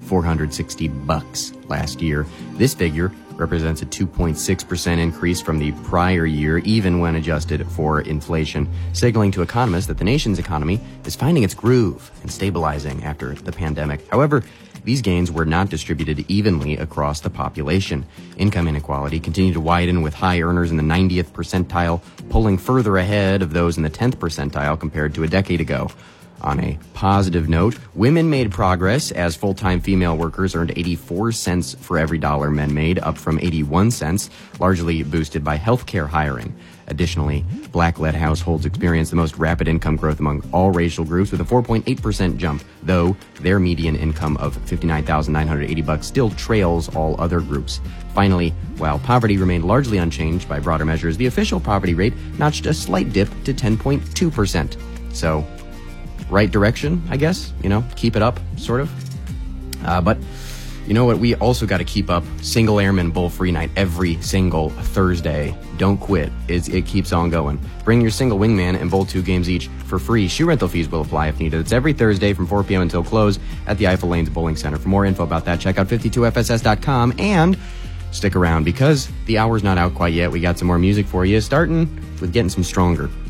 $460 last year. This figure represents a 2.6% increase from the prior year, even when adjusted for inflation, signaling to economists that the nation's economy is finding its groove and stabilizing after the pandemic. However, these gains were not distributed evenly across the population. Income inequality continued to widen, with high earners in the 90th percentile pulling further ahead of those in the 10th percentile compared to a decade ago. On a positive note, women made progress as full-time female workers earned 84 cents for every dollar men made, up from 81 cents, largely boosted by healthcare hiring. Additionally, black-led households experienced the most rapid income growth among all racial groups, with a 4.8% jump, though their median income of $59,980 still trails all other groups. Finally, while poverty remained largely unchanged by broader measures, the official poverty rate notched a slight dip to 10.2%. So, right direction, I guess, keep it up, sort of. But you know what? We also got to keep up Single Airman Bull Free Night every single Thursday. Don't quit. It keeps on going. Bring your single wingman and Bull 2 games each for free. Shoe rental fees will apply if needed. It's every Thursday from 4 p.m. until close at the Eiffel Lanes Bowling Center. For more info about that, check out 52fss.com and stick around because the hour's not out quite yet. We got some more music for you, starting with Getting Some Stronger.